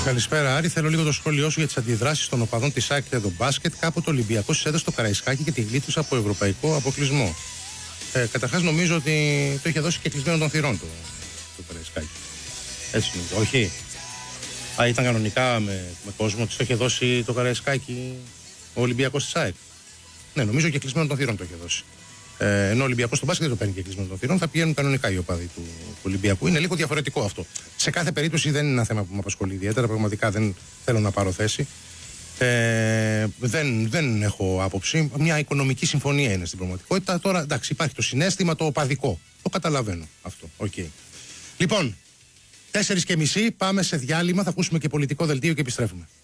Καλησπέρα, Άρη. Θέλω λίγο το σχόλιο σου για τις αντιδράσεις των οπαδών της ΑΕΚ για το μπάσκετ. Κάποτε ο Ολυμπιακός έδωσε το Καραϊσκάκι και τη γλίτωσε από ευρωπαϊκό αποκλεισμό. Καταρχάς, νομίζω ότι το είχε δώσει και κλεισμένο των θυρών το Καραϊσκάκι. Έτσι νομίζω. Όχι. Ήταν κανονικά με κόσμο, της το είχε δώσει το Καραϊσκάκι ο Ολυμπιακός της ΑΕΚ. Ναι, νομίζω και κλεισμένο των θυρών το είχε δώσει. Ενώ ο Ολυμπιακός στο μπάσκετ δεν το παίρνει και κλεισμένο των θυρών, θα πηγαίνουν κανονικά οι οπαδοί του Ολυμπιακού. Είναι λίγο διαφορετικό αυτό. Σε κάθε περίπτωση δεν είναι ένα θέμα που με απασχολεί ιδιαίτερα. Πραγματικά δεν θέλω να πάρω θέση. Δεν έχω άποψη. Μια οικονομική συμφωνία είναι στην πραγματικότητα. Τώρα εντάξει, υπάρχει το συναίσθημα το οπαδικό. Το καταλαβαίνω αυτό. Okay. Λοιπόν, 4:30 πάμε σε διάλειμμα. Θα ακούσουμε και πολιτικό δελτίο και επιστρέφουμε.